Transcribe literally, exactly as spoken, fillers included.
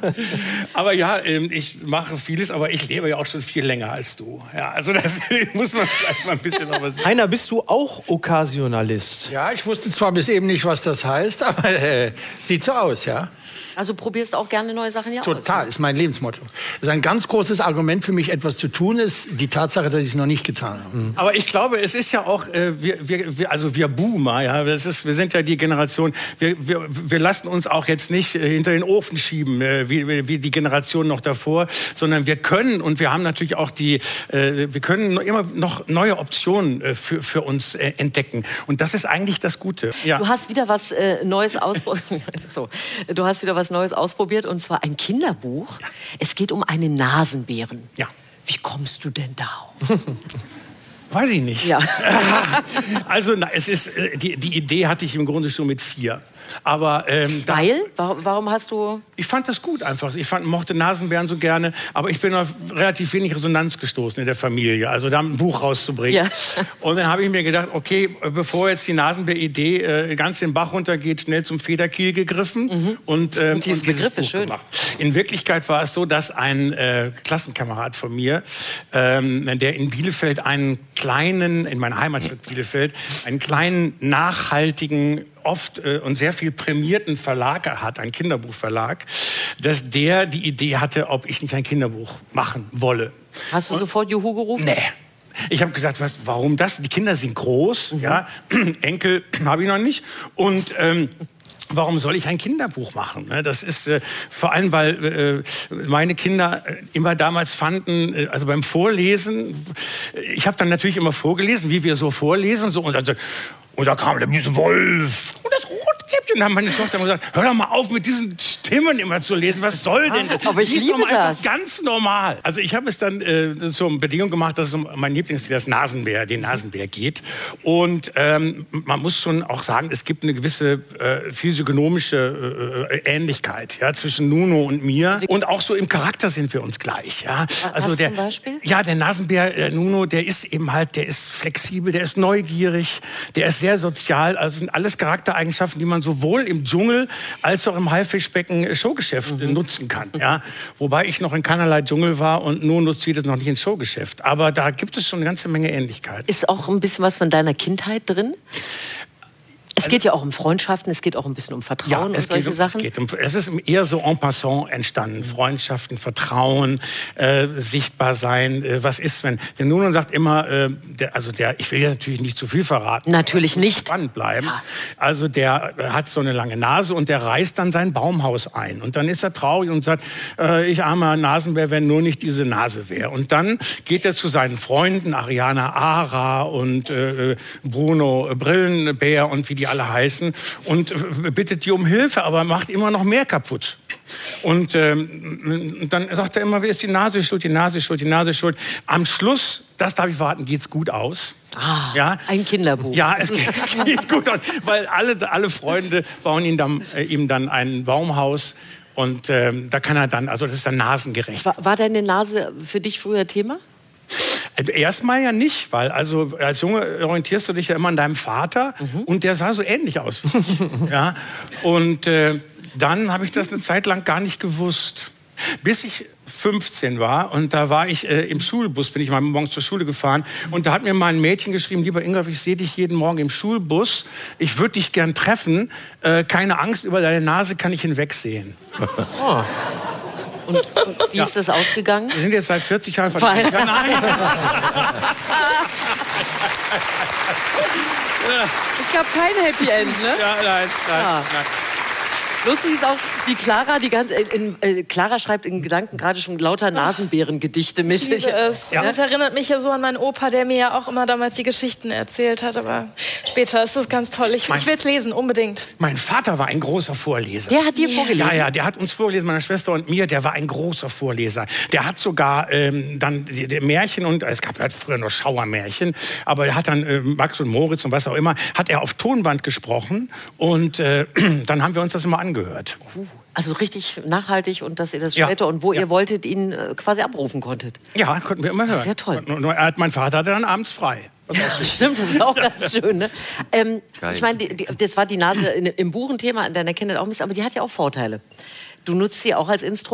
Aber ja, ich mache vieles, aber ich lebe ja auch schon viel länger als du. Ja, also das muss man vielleicht mal ein bisschen noch was sagen. Heiner, bist du auch Okkasionalist? Ja, ich wusste zwar bis eben nicht, was das heißt, aber äh, sieht so aus, ja. Also probierst auch gerne neue Sachen ja aus? Total, ist mein Lebensmotto. Das ist ein ganz großes Argument für mich, etwas zu tun, ist die Tatsache, dass ich es noch nicht getan habe. Mhm. Aber ich glaube, es ist ja auch, äh, wir, wir, wir, also wir Boomer, ja, das ist, wir sind ja die Generation, wir, wir, wir lassen uns auch jetzt nicht äh, hinter den Ofen schieben, äh, wie, wie die Generation noch davor, sondern wir können und wir haben natürlich auch die, äh, wir können immer noch neue Optionen äh, für, für uns äh, entdecken. Und das ist eigentlich das Gute. Ja. Du hast wieder was äh, Neues ausprobiert. so. Du hast wieder was Neues ausprobiert, und zwar ein Kinderbuch. Ja. Es geht um einen Nasenbären. Ja. Wie kommst du denn darauf? Weiß ich nicht. Ja. Also na, es ist, die, die Idee hatte ich im Grunde schon mit vier. Aber, ähm, Weil? Da, warum hast du... Ich fand das gut einfach. Ich fand, mochte Nasenbären so gerne. Aber ich bin auf relativ wenig Resonanz gestoßen in der Familie. Also da ein Buch rauszubringen. Ja. Und dann habe ich mir gedacht, okay, bevor jetzt die Nasenbär-Idee äh, ganz den Bach runtergeht, schnell zum Federkiel gegriffen. Mhm. Und, ähm, und, dieses und Begriffe, Buch schön. Gemacht. In Wirklichkeit war es so, dass ein äh, Klassenkamerad von mir, ähm, der in Bielefeld einen kleinen, in meiner Heimatstadt Bielefeld, einen kleinen, nachhaltigen, oft äh, und sehr viel prämierten Verlag hat, einen Kinderbuchverlag, dass der die Idee hatte, ob ich nicht ein Kinderbuch machen wolle. Hast du und, sofort Juhu gerufen? Nee. Ich habe gesagt, was, warum das? Die Kinder sind groß, mhm. ja, Enkel habe ich noch nicht und ähm, warum soll ich ein Kinderbuch machen? Das ist äh, vor allem, weil äh, meine Kinder immer damals fanden, äh, also beim Vorlesen, ich habe dann natürlich immer vorgelesen, wie wir so vorlesen, so und dann, und da kam der böse Wolf und das Rotkäppchen. Und dann haben meine Tochter immer gesagt, hör doch mal auf mit diesen Stimmen immer zu lesen. Was soll denn das? Aber ich Lies liebe doch mal das. Einfach ganz normal. Also ich habe es dann äh, zur Bedingung gemacht, dass es um mein Lieblingstier, das Nasenbär, den Nasenbär geht. Und ähm, man muss schon auch sagen, es gibt eine gewisse äh, physiognomische äh, Ähnlichkeit, ja, zwischen Nuno und mir. Und auch so im Charakter sind wir uns gleich. Ja. Also Was der, zum Beispiel? Ja, der Nasenbär äh, Nuno, der ist eben halt, der ist flexibel, der ist neugierig, der ist sehr sozial. Also sind alles Charaktereigenschaften, die man sowohl im Dschungel als auch im Haifischbecken Showgeschäft mhm. nutzen kann. Ja? Wobei ich noch in keinerlei Dschungel war und Nuno zieht es noch nicht ins Showgeschäft. Aber da gibt es schon eine ganze Menge Ähnlichkeit. Ist auch ein bisschen was von deiner Kindheit drin? Es geht ja auch um Freundschaften, es geht auch ein bisschen um Vertrauen ja, und es solche geht um, Sachen. Es, geht um, es ist eher so en passant entstanden. Freundschaften, Vertrauen, äh, sichtbar sein. Äh, was ist, wenn... Der Nuno sagt immer, äh, der, also der, ich will ja natürlich nicht zu viel verraten. Natürlich nicht. Spannend bleiben. Ja. Also der hat so eine lange Nase und der reißt dann sein Baumhaus ein. Und dann ist er traurig und sagt, äh, ich armer Nasenbär, wenn nur nicht diese Nase wäre. Und dann geht er zu seinen Freunden, Ariana Ara und äh, Bruno Brillenbär und wie die alle heißen und bittet die um Hilfe, aber macht immer noch mehr kaputt. Und ähm, dann sagt er immer, wer ist die Nase schuld, die Nase schuld, die Nase schuld. Am Schluss, das darf ich verraten, geht's gut aus. Ah, ja? Ein Kinderbuch. Ja, es geht, es geht gut aus, weil alle, alle Freunde bauen ihm dann, äh, ihm dann ein Baumhaus. Und ähm, da kann er dann, also das ist dann nasengerecht. War, war deine Nase für dich früher Thema? Erstmal ja nicht, weil also als Junge orientierst du dich ja immer an deinem Vater mhm. und der sah so ähnlich aus wie ich. Ja? Und äh, dann habe ich das eine Zeit lang gar nicht gewusst. Bis ich fünfzehn war und da war ich äh, im Schulbus, bin ich mal morgens zur Schule gefahren und da hat mir mal ein Mädchen geschrieben, lieber Ingolf, ich sehe dich jeden Morgen im Schulbus, ich würde dich gern treffen, äh, keine Angst, über deine Nase kann ich hinwegsehen. Oh. Und, und wie ja. ist das ausgegangen? Wir sind jetzt seit vierzig Jahren verheiratet. Ja, nein. Es gab kein Happy End, ne? Ja, nein, nein, ah. nein. Lustig ist auch, wie Clara die ganze, in, in, äh, Clara schreibt in Gedanken gerade schon lauter Nasenbärengedichte mit. Ich liebe es. Ja. Das erinnert mich ja so an meinen Opa, der mir ja auch immer damals die Geschichten erzählt hat. Aber später ist das ganz toll. Ich, ich will es lesen, unbedingt. Mein Vater war ein großer Vorleser. Der hat dir yeah. vorgelesen? Ja, ja, der hat uns vorgelesen, meiner Schwester und mir. Der war ein großer Vorleser. Der hat sogar ähm, dann die, die Märchen und es gab halt früher noch Schauermärchen, aber er hat dann äh, Max und Moritz und was auch immer, hat er auf Tonband gesprochen und äh, dann haben wir uns das immer angehört. Gehört. Also richtig nachhaltig und dass ihr das ja. später und wo ja. ihr wolltet, ihn äh, quasi abrufen konntet. Ja, konnten wir immer hören. Sehr toll. Und, und, und, mein Vater hatte dann abends frei. Das stimmt, das ist auch ganz schön. Ne? Ähm, ich meine, das war die Nase in, im Buch ein Thema in deiner Kindheit auch ein bisschen, aber die hat ja auch Vorteile. Du nutzt sie auch als Instrument.